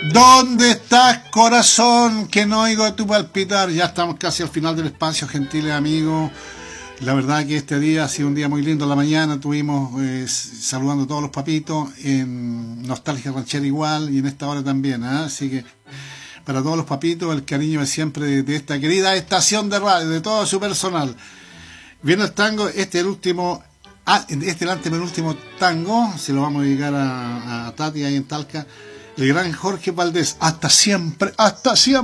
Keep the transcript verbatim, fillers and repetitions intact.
¿Dónde estás, corazón? Que no oigo tu palpitar. Ya estamos casi al final del espacio, gentiles amigos. La verdad que este día ha sido un día muy lindo. En la mañana estuvimos eh, saludando a todos los papitos, en Nostalgia Ranchera igual, y en esta hora también, ¿eh? Así que para todos los papitos, el cariño de siempre de, de esta querida estación de radio, de todo su personal. Viene el tango, este es el último, ah, este es el antepenúltimo tango, se lo vamos a dedicar a, a Tati ahí en Talca, el gran Jorge Valdés. Hasta siempre, hasta siempre.